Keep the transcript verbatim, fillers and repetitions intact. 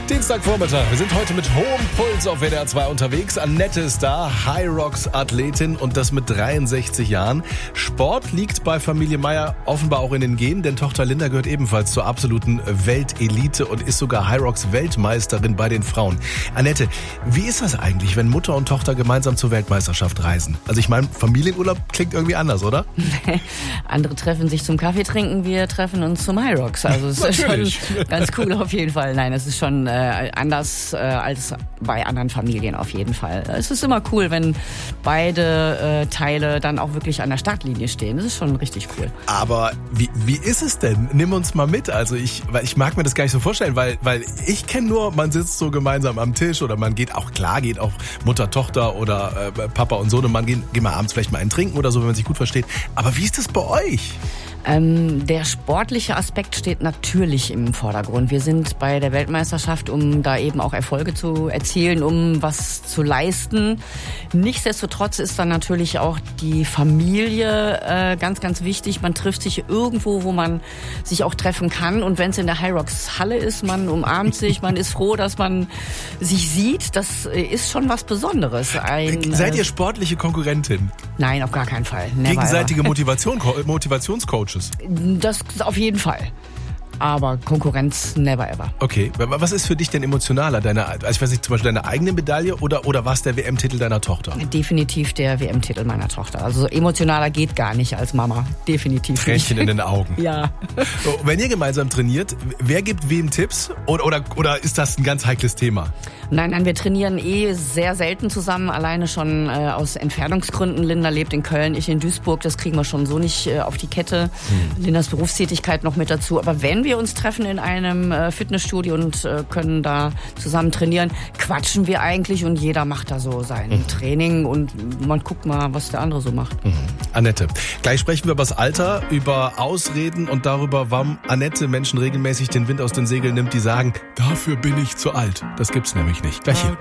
Dienstagvormittag. Wir sind heute mit hohem Puls auf W D R zwei unterwegs. Annette ist da, Hyrox-Athletin und das mit dreiundsechzig Jahren. Sport liegt bei Familie Meier offenbar auch in den Genen, denn Tochter Linda gehört ebenfalls zur absoluten Weltelite und ist sogar Hyrox-Weltmeisterin bei den Frauen. Annette, wie ist das eigentlich, wenn Mutter und Tochter gemeinsam zur Weltmeisterschaft reisen? Also ich meine, Familienurlaub klingt irgendwie anders, oder? Andere treffen sich zum Kaffee trinken, wir treffen uns zum Hyrox. Also es ist schon ganz cool auf jeden Fall. Nein, es ist schon äh, anders äh, als bei anderen Familien auf jeden Fall. Es ist immer cool, wenn beide äh, Teile dann auch wirklich an der Startlinie stehen. Das ist schon richtig cool. Aber wie, wie ist es denn? Nimm uns mal mit. Also ich, weil ich mag mir das gar nicht so vorstellen, weil, weil ich kenne nur, man sitzt so gemeinsam am Tisch oder man geht auch, klar geht auch Mutter, Tochter oder äh, Papa und Sohn und man gehen, gehen mal abends vielleicht mal einen trinken oder so, wenn man sich gut versteht. Aber wie ist das bei euch? Ähm, der sportliche Aspekt steht natürlich im Vordergrund. Wir sind bei der Weltmeisterschaft, um da eben auch Erfolge zu erzielen, um was zu leisten. Nichtsdestotrotz ist dann natürlich auch die Familie äh, ganz, ganz wichtig. Man trifft sich irgendwo, wo man sich auch treffen kann. Und wenn es in der Hyrox-Halle ist, man umarmt sich, man ist froh, dass man sich sieht. Das ist schon was Besonderes. Ein, Seid äh, ihr sportliche Konkurrentin? Nein, auf gar keinen Fall. Never Gegenseitige Motivation, Motivationscoaches? Das auf jeden Fall. Aber Konkurrenz never ever. Okay, was ist für dich denn emotionaler? Deine, also ich weiß nicht, zum Beispiel deine eigene Medaille oder, oder was der W M-Titel deiner Tochter? Definitiv der W M-Titel meiner Tochter. Also emotionaler geht gar nicht als Mama. Definitiv Tränchen nicht. in den Augen. Ja. So, wenn ihr gemeinsam trainiert, wer gibt wem Tipps? Oder, oder, oder ist das ein ganz heikles Thema? Nein, nein, wir trainieren eh sehr selten zusammen, alleine schon äh, aus Entfernungsgründen. Linda lebt in Köln, ich in Duisburg, das kriegen wir schon so nicht äh, auf die Kette. Hm. Lindas Berufstätigkeit noch mit dazu. Aber wenn wir uns treffen in einem äh, Fitnessstudio und äh, können da zusammen trainieren, quatschen wir eigentlich und jeder macht da so sein hm. Training und man guckt mal, was der andere so macht. Hm. Annette, gleich sprechen wir über das Alter, über Ausreden und darüber, warum Annette Menschen regelmäßig den Wind aus den Segeln nimmt, die sagen, dafür bin ich zu alt. Das gibt's nämlich nicht. Gleich hier.